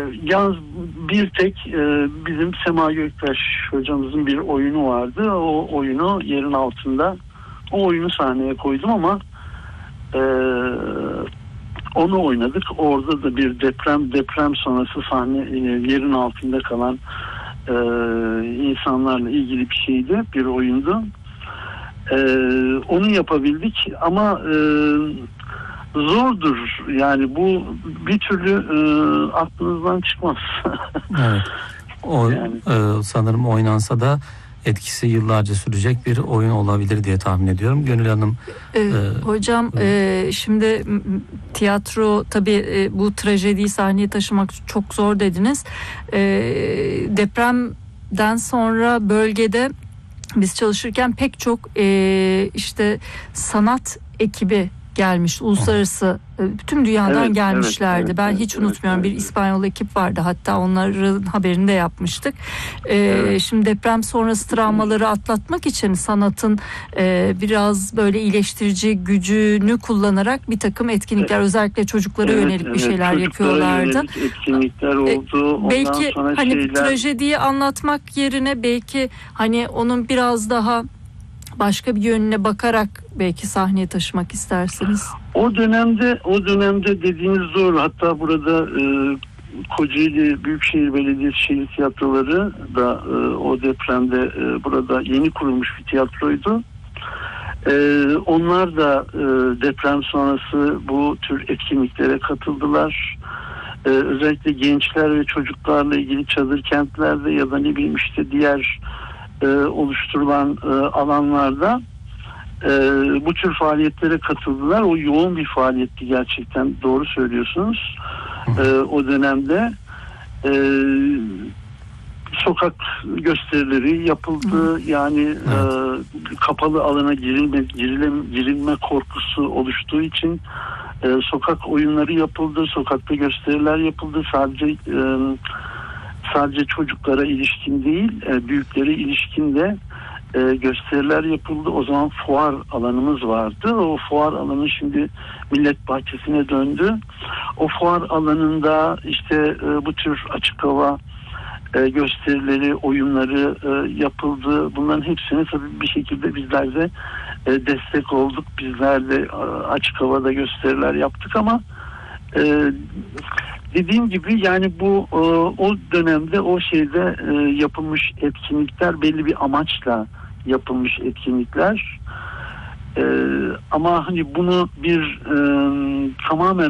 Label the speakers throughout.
Speaker 1: Yalnız bir tek bizim Sema Göktaş hocamızın bir oyunu vardı. O oyunu yerin altında, o oyunu sahneye koydum ama onu oynadık. Orada da bir deprem sonrası sahne, yerin altında kalan insanlarla ilgili bir şeydi, bir oyundu. Onu yapabildik ama zordur yani, bu bir türlü aklınızdan çıkmaz.
Speaker 2: Evet. O yani. Sanırım oynansa da etkisi yıllarca sürecek bir oyun olabilir diye tahmin ediyorum. Gönül Hanım.
Speaker 3: Hocam şimdi tiyatro tabii bu trajediyi sahneye taşımak çok zor dediniz. Depremden sonra bölgede biz çalışırken pek çok işte sanat ekibi gelmiş, uluslararası tüm dünyadan gelmişlerdi. Ben hiç unutmuyorum, bir İspanyol ekip vardı, hatta onların haberini de yapmıştık. Şimdi deprem sonrası travmaları atlatmak için sanatın biraz böyle iyileştirici gücünü kullanarak bir takım etkinlikler, özellikle çocuklara yönelik bir şeyler yapıyorlardı.
Speaker 1: Etkinlikler oldu.
Speaker 3: Belki hani trajediyi anlatmak yerine belki hani onun biraz daha başka bir yönüne bakarak belki sahneye taşımak istersiniz.
Speaker 1: O dönemde dediğiniz doğru. Hatta burada Kocaeli Büyükşehir Belediyesi şehir tiyatroları da o depremde burada yeni kurulmuş bir tiyatroydu. Onlar da deprem sonrası bu tür etkinliklere katıldılar. Özellikle gençler ve çocuklarla ilgili çadır kentlerde ya da ne bileyim işte diğer oluşturulan alanlarda bu tür faaliyetlere katıldılar. O yoğun bir faaliyetti gerçekten, doğru söylüyorsunuz. O dönemde sokak gösterileri yapıldı. Yani kapalı alana girilme korkusu oluştuğu için sokak oyunları yapıldı, sokakta gösteriler yapıldı. Sadece çocuklara ilişkin değil, büyüklere ilişkin de gösteriler yapıldı. O zaman fuar alanımız vardı. O fuar alanı şimdi Millet Bahçesi'ne döndü. O fuar alanında işte bu tür açık hava gösterileri, oyunları yapıldı. Bunların hepsine tabii bir şekilde bizler de destek olduk. Bizler de açık havada gösteriler yaptık ama dediğim gibi yani bu o dönemde o şeyde yapılmış etkinlikler belli bir amaçla yapılmış etkinlikler. Ama hani bunu bir tamamen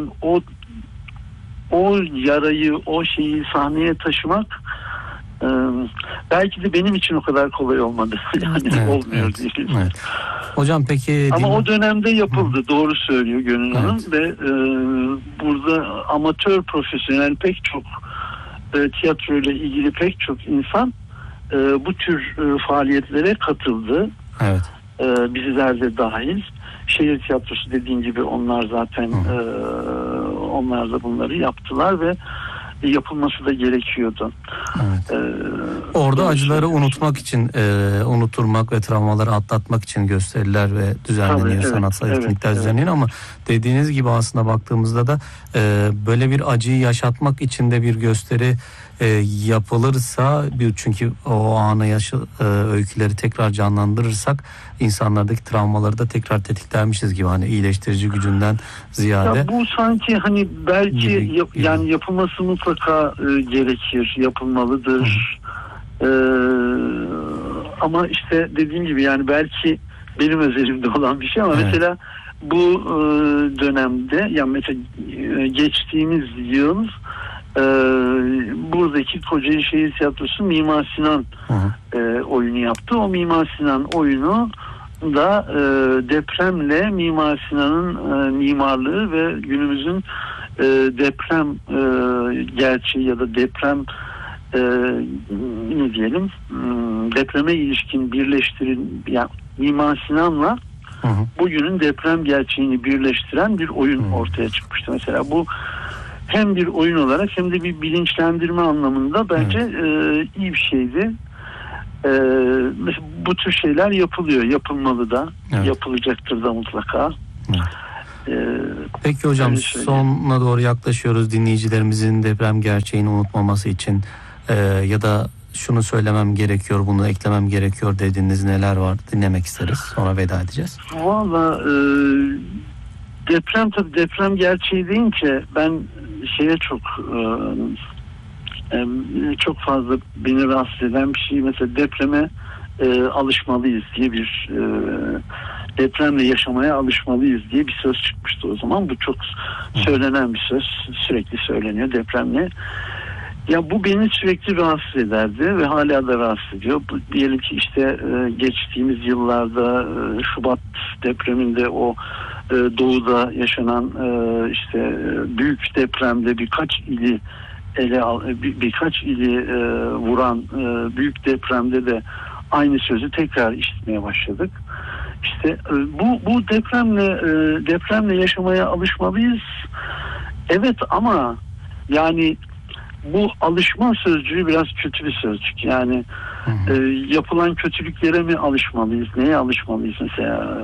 Speaker 1: o yarayı, o şeyi sahneye taşımak belki de benim için o kadar kolay olmadı. Yani olmuyor değil.
Speaker 2: Evet. Hocam peki...
Speaker 1: Ama o dönemde yapıldı. Doğru söylüyor Gönül Hanım. Ve burada amatör, profesyonel pek çok tiyatro ile ilgili pek çok insan bu tür faaliyetlere katıldı.
Speaker 2: Evet.
Speaker 1: Bizler de dahil. Şehir tiyatrosu dediğin gibi onlar zaten onlar da bunları yaptılar ve yapılması da gerekiyordu.
Speaker 2: Evet. Orada acıları unutmak için, unutturmak ve travmaları atlatmak için gösteriler ve düzenleniyor, sanatsal etkinlikler düzenleniyor ama dediğiniz gibi aslında baktığımızda da böyle bir acıyı yaşatmak için de bir gösteri yapılırsa, çünkü o anı öyküleri tekrar canlandırırsak insanlardaki travmaları da tekrar tetiklermişiz gibi, hani iyileştirici gücünden ziyade.
Speaker 1: Ya bu sanki hani belki yani yapılması mutlaka gerekir, yapılmalıdır. Ama işte dediğim gibi yani belki benim özelimde olan bir şey ama mesela bu dönemde yani mesela geçtiğimiz yıl buradaki Kocaeli Şehir Tiyatrosu Mimar Sinan oyunu yaptı. O Mimar Sinan oyunu da depremle Mimar Sinan'ın mimarlığı ve günümüzün deprem gerçeği ya da deprem ne diyelim depreme ilişkin yani Mimar Sinan'la bugünün deprem gerçeğini birleştiren bir oyun ortaya çıkmıştı. Mesela bu hem bir oyun olarak hem de bir bilinçlendirme anlamında bence iyi bir şeydi. Mesela bu tür şeyler yapılıyor, yapılmalı da, yapılacaktır da mutlaka.
Speaker 2: Peki hocam, sonuna doğru yaklaşıyoruz. Dinleyicilerimizin deprem gerçeğini unutmaması için ya da şunu söylemem gerekiyor, bunu eklemem gerekiyor dediğiniz neler var, dinlemek isteriz. Sonra veda edeceğiz.
Speaker 1: Valla deprem gerçeği deyince ben çok fazla beni rahatsız eden bir şey, mesela depreme alışmalıyız diye bir depremle yaşamaya alışmalıyız diye bir söz çıkmıştı o zaman. Bu çok söylenen bir söz, sürekli söyleniyor depremle. Ya bu beni sürekli rahatsız ederdi ve hala da rahatsız ediyor. Diyelim ki işte geçtiğimiz yıllarda Şubat depreminde o doğuda yaşanan işte büyük depremde birkaç ili vuran büyük depremde de aynı sözü tekrar işitmeye başladık. İşte bu depremle yaşamaya alışmalıyız. Evet, ama yani bu alışma sözcüğü biraz kötü bir sözcük. Yani yapılan kötülüklere mi alışmalıyız? Neye alışmalıyız mesela?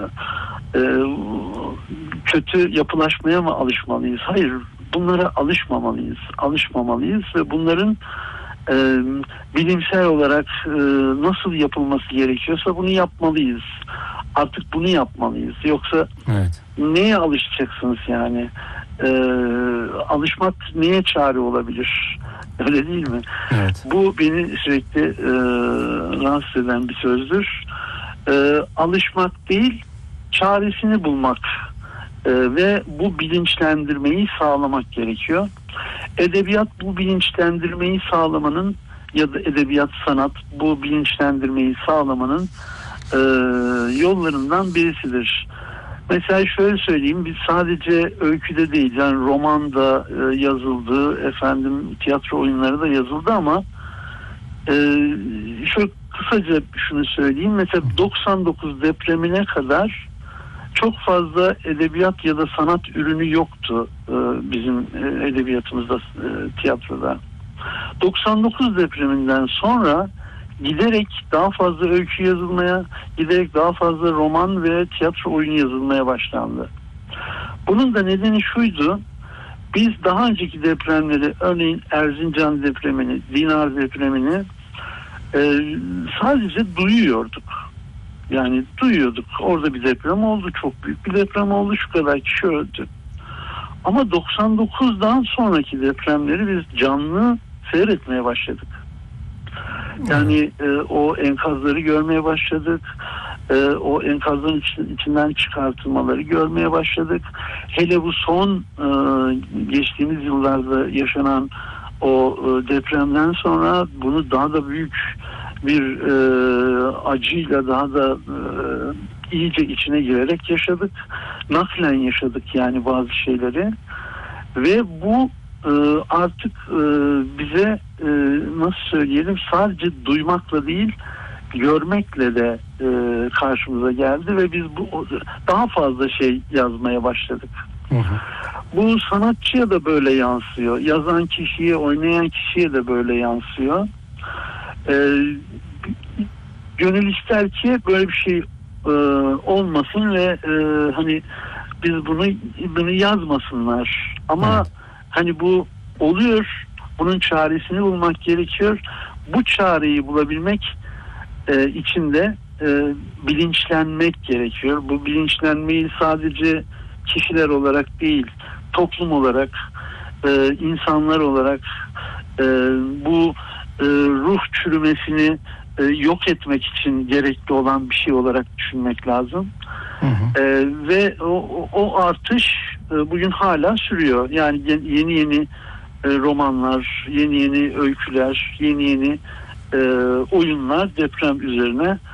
Speaker 1: Kötü yapılaşmaya mı alışmalıyız? Hayır, bunlara alışmamalıyız ve bunların bilimsel olarak nasıl yapılması gerekiyorsa bunu yapmalıyız. Artık bunu yapmalıyız. Yoksa neye alışacaksınız yani? Alışmak neye çare olabilir? Öyle değil mi? Evet. Bu beni sürekli rahatsız eden bir sözdür. Alışmak değil, çaresini bulmak ve bu bilinçlendirmeyi sağlamak gerekiyor. Edebiyat bu bilinçlendirmeyi sağlamanın ya da edebiyat, sanat bu bilinçlendirmeyi sağlamanın yollarından birisidir. Mesela şöyle söyleyeyim, biz sadece öyküde değil, yani romanda yazıldı, tiyatro oyunları da yazıldı ama şöyle kısaca şunu söyleyeyim. Mesela 99 depremine kadar çok fazla edebiyat ya da sanat ürünü yoktu bizim edebiyatımızda, tiyatroda. 99 depreminden sonra giderek daha fazla öykü yazılmaya, giderek daha fazla roman ve tiyatro oyunu yazılmaya başlandı. Bunun da nedeni şuydu: biz daha önceki depremleri, örneğin Erzincan depremini, Dinar depremini sadece duyuyorduk. Yani duyuyorduk. Orada bir deprem oldu, çok büyük bir deprem oldu, şu kadar kişi öldü. Ama 99'dan sonraki depremleri biz canlı seyretmeye başladık. Yani o enkazları görmeye başladık. O enkazların içinden çıkartılmaları görmeye başladık. Hele bu son geçtiğimiz yıllarda yaşanan o depremden sonra bunu daha da büyük bir acıyla, daha da iyice içine girerek yaşadık. Naklen yaşadık yani bazı şeyleri. Ve bu artık bize nasıl söyleyelim, sadece duymakla değil, görmekle de karşımıza geldi ve biz daha fazla şey yazmaya başladık. Bu sanatçıya da böyle yansıyor. Yazan kişiye, oynayan kişiye de böyle yansıyor. Gönül ister ki böyle bir şey olmasın ve hani biz bunu yazmasınlar. Ama hani bu oluyor. Bunun çaresini bulmak gerekiyor. Bu çareyi bulabilmek için de bilinçlenmek gerekiyor. Bu bilinçlenmeyi sadece kişiler olarak değil, toplum olarak, insanlar olarak bu ruh çürümesini yok etmek için gerekli olan bir şey olarak düşünmek lazım. Ve o artış bugün hala sürüyor. Yani yeni romanlar, yeni öyküler, yeni oyunlar deprem üzerine